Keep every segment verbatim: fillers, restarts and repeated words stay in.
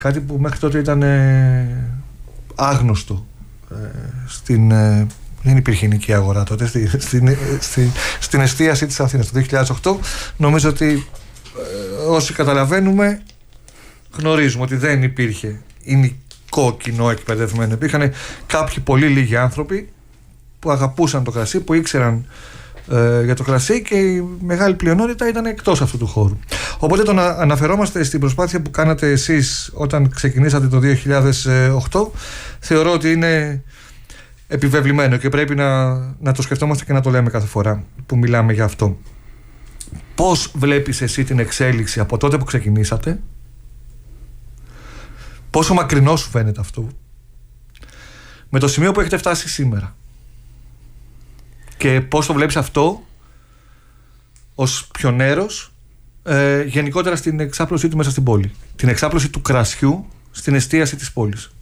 Κάτι που μέχρι τότε ήταν ε, άγνωστο. Ε, στην, ε, δεν υπήρχε ενοικία αγορά τότε στη, στην, στη, στην εστίαση της Αθήνας το δύο χιλιάδες οκτώ. Νομίζω ότι ε, όσοι καταλαβαίνουμε γνωρίζουμε ότι δεν υπήρχε ενοικό κοινό εκπαιδευμένο. Υπήρχαν κάποιοι πολύ λίγοι άνθρωποι που αγαπούσαν το κρασί, που ήξεραν ε, για το κρασί, και η μεγάλη πλειονότητα ήταν εκτός αυτού του χώρου. Οπότε το να αναφερόμαστε στην προσπάθεια που κάνατε εσείς όταν ξεκινήσατε το δύο χιλιάδες οκτώ θεωρώ ότι είναι επιβεβλημένο και πρέπει να, να το σκεφτόμαστε και να το λέμε κάθε φορά που μιλάμε για αυτό. Πώς βλέπεις εσύ την εξέλιξη από τότε που ξεκινήσατε, πόσο μακρινό σου φαίνεται αυτό, με το σημείο που έχετε φτάσει σήμερα, και πώς το βλέπεις αυτό ως πιονέρος ε, γενικότερα στην εξάπλωσή του μέσα στην πόλη, την εξάπλωση του κρασιού στην εστίαση της πόλης?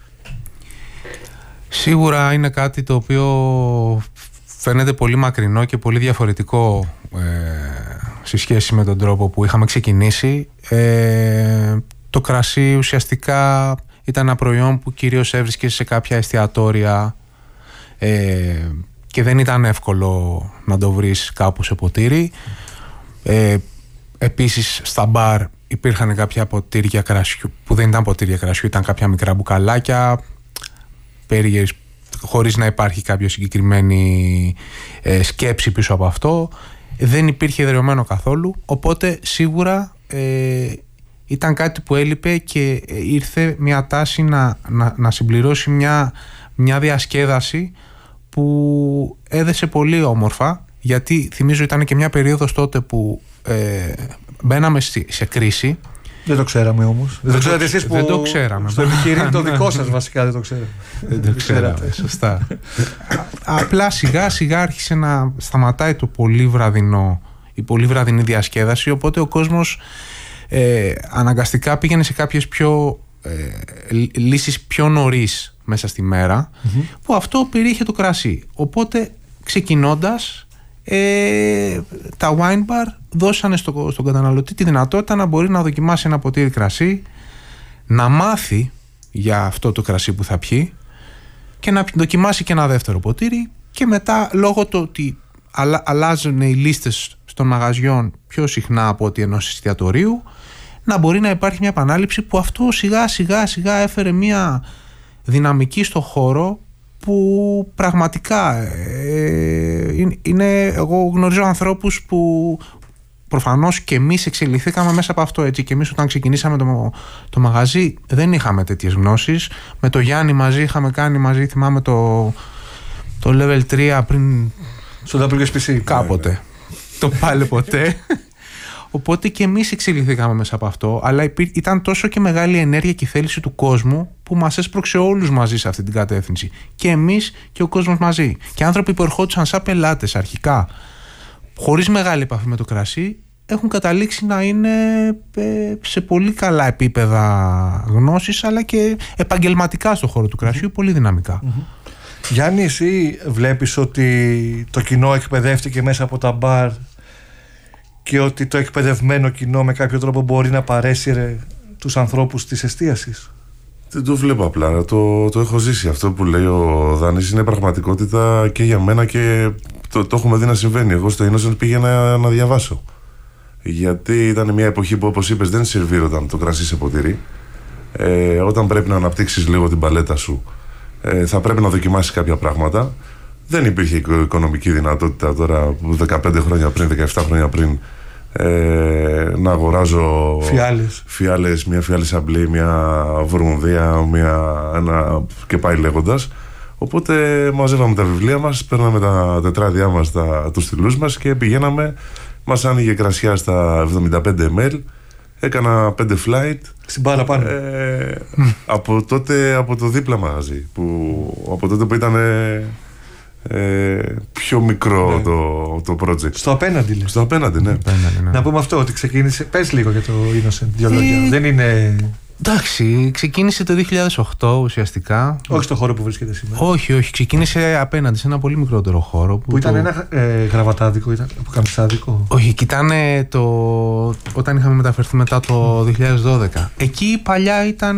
Σίγουρα είναι κάτι το οποίο φαίνεται πολύ μακρινό και πολύ διαφορετικό ε, σε σχέση με τον τρόπο που είχαμε ξεκινήσει. Ε, το κρασί ουσιαστικά ήταν ένα προϊόν που κυρίως έβρισκε σε κάποια εστιατόρια ε, και δεν ήταν εύκολο να το βρεις κάπου σε ποτήρι. Ε, επίσης στα μπαρ υπήρχαν κάποια ποτήρια κρασιού που δεν ήταν ποτήρια κρασιού, ήταν κάποια μικρά μπουκαλάκια περίεργες, χωρίς να υπάρχει κάποια συγκεκριμένη ε, σκέψη πίσω από αυτό. Δεν υπήρχε δρεωμένο καθόλου, οπότε σίγουρα ε, ήταν κάτι που έλειπε και ήρθε μια τάση να, να, να συμπληρώσει μια, μια διασκέδαση που έδεσε πολύ όμορφα, γιατί θυμίζω ήταν και μια περίοδος τότε που ε, μπαίναμε στη, σε κρίση. Δεν το ξέραμε όμως. Δεν, δεν το ξέρατε εσείς που δεν το ξέραμε. Στο επιχειρήν το δικό σας βασικά δεν το ξέρατε. Δεν το ξέρατε, σωστά. Απλά σιγά σιγά άρχισε να σταματάει το πολύ βραδινό, η πολύ βραδινή διασκέδαση, οπότε ο κόσμος ε, αναγκαστικά πήγαινε σε κάποιες πιο ε, λύσεις πιο νωρίς μέσα στη μέρα, mm-hmm. που αυτό περιείχε το κρασί. Οπότε ξεκινώντας ε, τα wine bar δώσανε στο, στον καταναλωτή τη δυνατότητα να μπορεί να δοκιμάσει ένα ποτήρι κρασί, να μάθει για αυτό το κρασί που θα πιει και να δοκιμάσει και ένα δεύτερο ποτήρι, και μετά λόγω του ότι αλλα, αλλάζουν οι λίστες των μαγαζιών πιο συχνά από ότι ενός εστιατορίου, να μπορεί να υπάρχει μια επανάληψη, που αυτό σιγά σιγά σιγά έφερε μια δυναμική στο χώρο που πραγματικά ε, είναι, εγώ γνωρίζω ανθρώπους που προφανώς και εμείς εξελιχθήκαμε μέσα από αυτό, έτσι, και εμείς όταν ξεκινήσαμε το, το μαγαζί δεν είχαμε τέτοιες γνώσεις. Με το Γιάννη μαζί είχαμε κάνει μαζί, θυμάμαι το, το level τρία πριν στο ντάμπλιου ες πι σι κάποτε, ναι, ναι. Το πάλι ποτέ. Οπότε και εμείς εξελιχθήκαμε μέσα από αυτό, αλλά υπή, ήταν τόσο και μεγάλη ενέργεια και η θέληση του κόσμου που μας έσπρωξε όλους μαζί σε αυτή την κατεύθυνση. Και εμείς και ο κόσμος μαζί. Και άνθρωποι που ερχόντουσαν σαν πελάτες αρχικά, χωρίς μεγάλη επαφή με το κρασί, έχουν καταλήξει να είναι σε πολύ καλά επίπεδα γνώσης, αλλά και επαγγελματικά στον χώρο του κρασιού, πολύ δυναμικά. Mm-hmm. Γιάννη, εσύ βλέπεις ότι το κοινό εκπαιδεύτηκε μέσα από τα μπαρ και ότι το εκπαιδευμένο κοινό με κάποιο τρόπο μπορεί να παρέσυρε τους ανθρώπους της εστίασης? Δεν το βλέπω απλά, το, το έχω ζήσει. Αυτό που λέει ο Δάνης είναι πραγματικότητα και για μένα, και το, το έχουμε δει να συμβαίνει. Εγώ στο Innocent πήγαινα να διαβάσω, γιατί ήταν μια εποχή που, όπως είπες, δεν σερβίρονταν το κρασί σε ποτήρι. ε, Όταν πρέπει να αναπτύξεις λίγο την παλέτα σου, ε, θα πρέπει να δοκιμάσεις κάποια πράγματα. Δεν υπήρχε οικονομική δυνατότητα τώρα δεκαπέντε χρόνια πριν, δεκαεπτά χρόνια πριν, ε, να αγοράζω φιάλες, φιάλες μια φιάλη σαμπλή, μια βουρμουνδία, μια, ένα, και πάει λέγοντας. Οπότε μαζεύαμε τα βιβλία μας, παίρναμε τα τετράδια μας, τα, τους στυλούς μας και πηγαίναμε. Μας άνοιγε κρασιά στα εβδομήντα πέντε μιλιλίτρα, έκανα πέντε flight στην μπάρα πάνω. Ε, από τότε, από το δίπλα μαγαζί, που, από τότε που ήταν ε, πιο μικρό, ναι, το, το project. Στο απέναντι, λέει. Στο απέναντι, ναι. απέναντι, ναι. Να πούμε αυτό, ότι ξεκίνησε. Πες λίγο για το Innocent, δύο λόγια. Ε, Δεν είναι. Εντάξει, ξεκίνησε το δύο χιλιάδες οκτώ ουσιαστικά. Όχι στο χώρο που βρίσκεται σήμερα. Όχι, όχι. Ξεκίνησε απέναντι σε ένα πολύ μικρότερο χώρο. Που, που ήταν το... ένα ε, γραβατάδικο, ήταν που καμισάδικο. Όχι, κοιτάνε το. Όταν είχαμε μεταφερθεί μετά το δύο χιλιάδες δώδεκα. Εκεί παλιά ήταν